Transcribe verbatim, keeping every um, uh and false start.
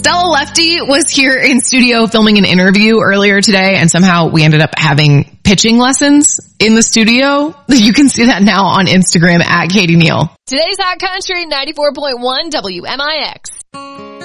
Stella Lefty was here in studio filming an interview earlier today, and somehow we ended up having pitching lessons in the studio. You can see that now on Instagram at Katie Neal. Today's Hot Country, ninety-four point one W M I X.